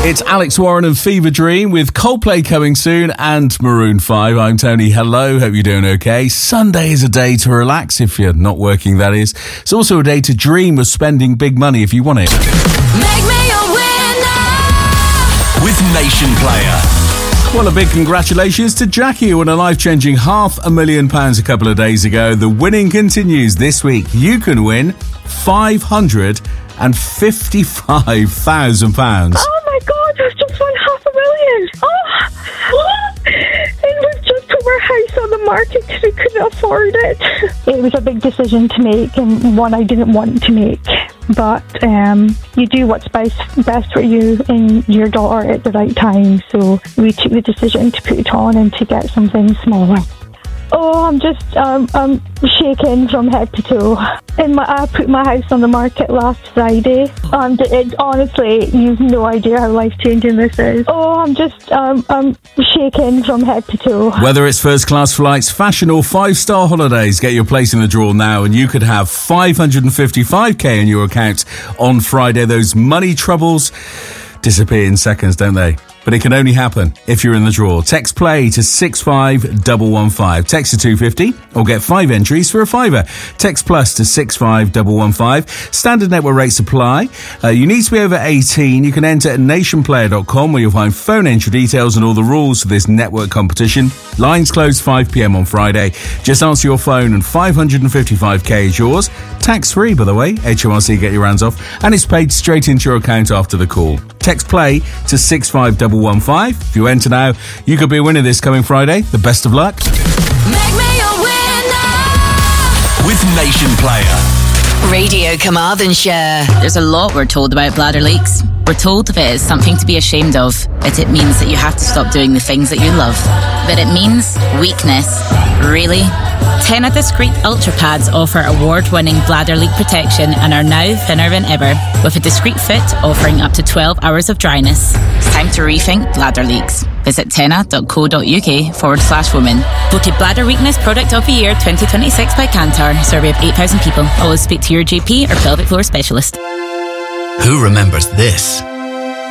It's Alex Warren and Fever Dream with Coldplay coming soon and Maroon 5. I'm Tony. Hello. Hope you're doing okay. Sunday is a day to relax if you're not working, that is. It's also a day to dream of spending big money if you want it. Make me a winner with Nation Player. Well, a big congratulations to Jackie who won a life-changing £500,000 a couple of days ago. The winning continues this week. You can win £555,000. Oh my God, I've just won £500,000. Oh, and we've just put our house on the market because we couldn't afford it. It was a big decision to make and one I didn't want to make. But you do what's best for you and your daughter at the right time. So we took the decision to put it on and to get something smaller. Oh, I'm just I'm shaking from head to toe. And I put my house on the market last Friday. Honestly, you've no idea how life-changing this is. Oh, I'm just I'm shaking from head to toe. Whether it's first-class flights, fashion or five-star holidays, get your place in the draw now and you could have $555,000 in your account on Friday. Those money troubles disappear in seconds, don't they? But it can only happen if you're in the draw. Text play to 65115. Text to 250 or get 5 entries for a £5. Text plus to 65115. Standard network rates apply. You need to be over 18. You can enter at nationplayer.com where you'll find phone entry details and all the rules for this network competition. Lines close 5 p.m. on Friday. Just answer your phone and $555,000 is yours. Tax free, by the way. HMRC get your hands off. And it's paid straight into your account after the call. Text play to 65115. If you enter now, you could be a winner this coming Friday. The best of luck. Make me a winner with Nation Player. Radio Carmarthenshire. There's a lot we're told about bladder leaks. We're told if it is something to be ashamed of, it means that you have to stop doing the things that you love. But it means weakness. Really? Tena Discreet Ultra Pads offer award-winning bladder leak protection and are now thinner than ever, with a discreet fit offering up to 12 hours of dryness. It's time to rethink bladder leaks. Visit tena.co.uk/women. Voted Bladder Weakness Product of the Year 2026 by Kantar. Survey of 8,000 people. Always speak to your GP or pelvic floor specialist. Who remembers this?